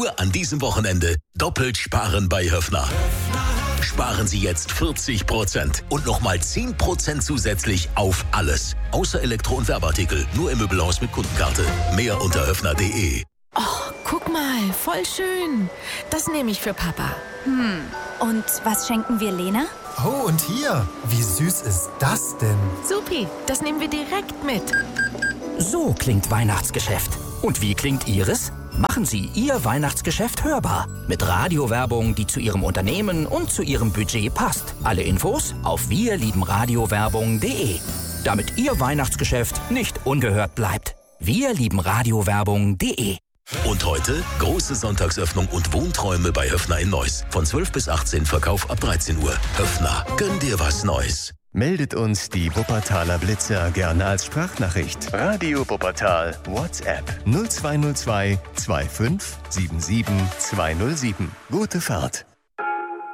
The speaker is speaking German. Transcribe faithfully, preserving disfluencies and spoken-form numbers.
Nur an diesem Wochenende doppelt sparen bei Höffner. Sparen Sie jetzt vierzig Prozent und nochmal zehn Prozent zusätzlich auf alles. Außer Elektro- und Werbeartikel. Nur im Möbelhaus mit Kundenkarte. Mehr unter höffner punkt de. Oh, guck mal, voll schön. Das nehme ich für Papa. Hm, und was schenken wir Lena? Oh, und hier, wie süß ist das denn? Supi, das nehmen wir direkt mit. So klingt Weihnachtsgeschäft. Und wie klingt Ihres? Machen Sie Ihr Weihnachtsgeschäft hörbar. Mit Radiowerbung, die zu Ihrem Unternehmen und zu Ihrem Budget passt. Alle Infos auf wir lieben radiowerbung punkt de. Damit Ihr Weihnachtsgeschäft nicht ungehört bleibt. wir lieben radiowerbung punkt de. Und heute große Sonntagsöffnung und Wohnträume bei Höffner in Neuss. Von zwölf bis achtzehn, Verkauf ab dreizehn Uhr. Höffner, gönn dir was Neues. Meldet uns die Wuppertaler Blitzer gerne als Sprachnachricht. Radio Wuppertal WhatsApp null zwei null zwei zwei fünf sieben sieben zwei null sieben. Gute Fahrt.